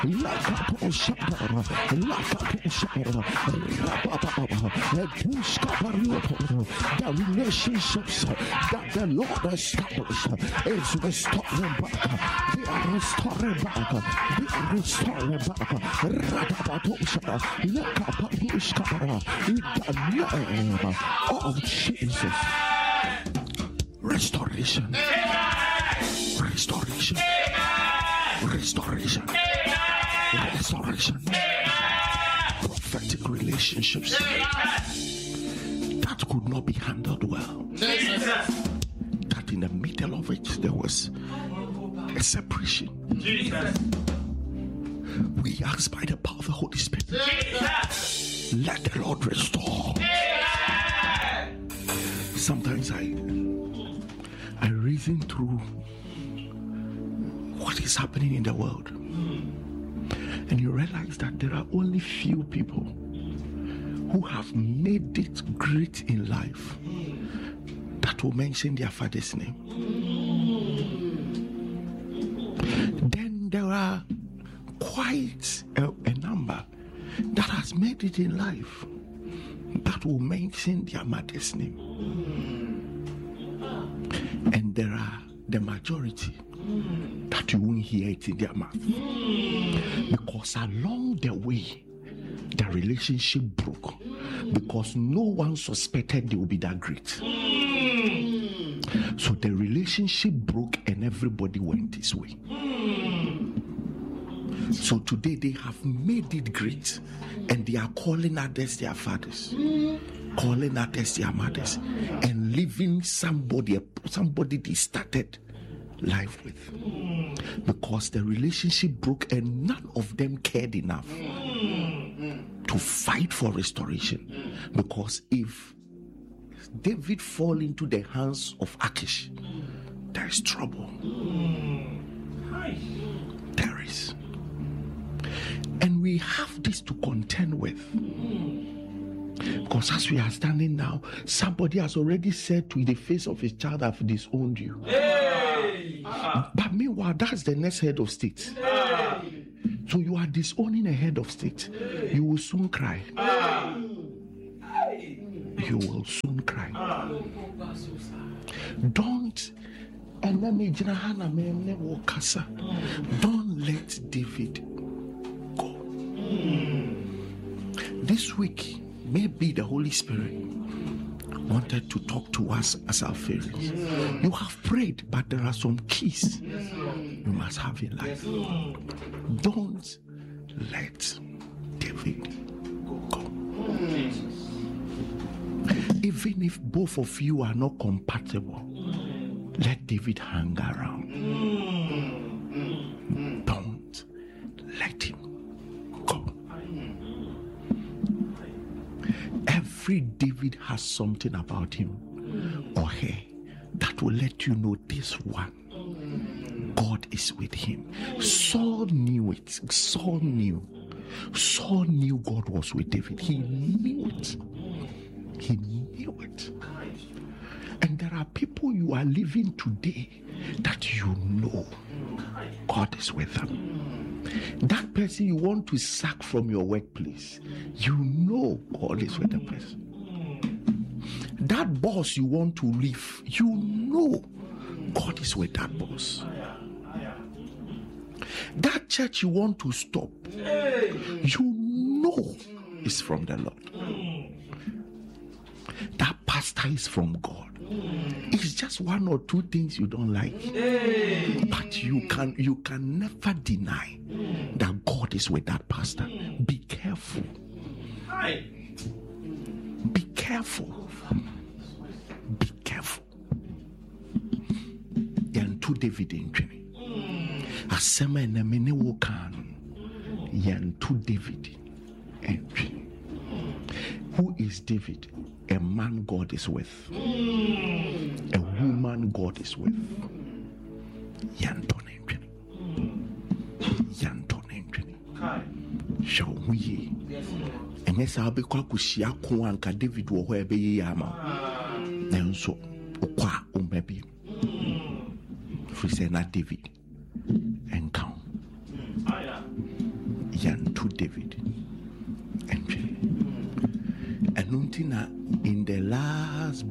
The relationships that the Lord established is restoring back. They are restoring back. They are restoring back. In the name of Jesus. Restoration. Restoration. Restoration. Restoration. Prophetic relationships that could not be handled well. That in the middle of it there was a separation. We ask by the power of the Holy Spirit. Let the Lord restore. Sometimes I reason through what is happening in the world, and you realize that there are only few people who have made it great in life that will mention their father's name. Then there are quite a number that has made it in life that will mention their mother's name. And there are the majority that you won't hear it in their mouth. Because along the way, the relationship broke. Because no one suspected they would be that great. So the relationship broke and everybody went his way. So today they have made it great, and they are calling others their fathers, calling others their mothers, and leaving somebody they started life with, because the relationship broke and none of them cared enough to fight for restoration. Because if David fall into the hands of Achish, there is trouble. There is. And we have this to contend with. Because as we are standing now, somebody has already said to the face of his child, I've disowned you. But meanwhile, that's the next head of state. So you are disowning a head of state. You will soon cry. You will soon cry. Don't let David go. This week, maybe the Holy Spirit wanted to talk to us as our parents. You have prayed, but there are some keys you must have in life. Don't let David go. Even if both of you are not compatible, let David hang around. Don't let him go. Every David has something about him or her that will let you know this one, God is with him. Saul knew it. Saul knew God was with David. He knew it. He knew it. And there are people you are living today that you know God is with them. That person you want to sack from your workplace, you know God is with the person. That boss you want to leave, you know God is with that boss. That church you want to stop, you know it's from the Lord. That pastor is from God. It's just one or two things you don't like, but you can never deny that God is with that pastor. Be careful. Be careful. Be careful. Yantu David entwene. Asema na mene wo kan. Yantu David entwene. Who is David? A man God is with. A woman God is with. Yanton entwene. Yanton entwene. Shall we? Enye sa be kwa kushia ko anka David wo ho ebe ye ama. Nanso okwa omabi. Free say na David and count. to David. And in the last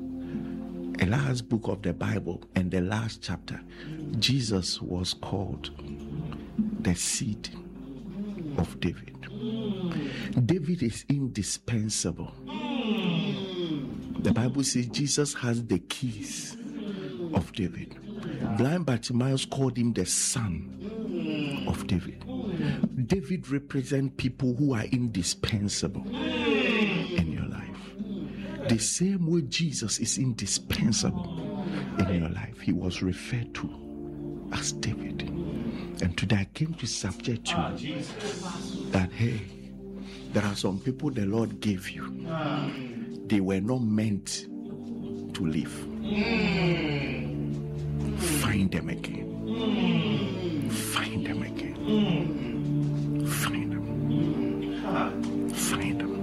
book of the Bible, and the last chapter, Jesus was called the seed of David. David is indispensable. The Bible says Jesus has the keys of David. Blind Bartimaeus called him the son of David. David represents people who are indispensable in your life. The same way Jesus is indispensable in your life, he was referred to as David. And today I came to subject you that, hey, there are some people the Lord gave you. They were not meant to live. Find them again. Find them again. Find them. Find them.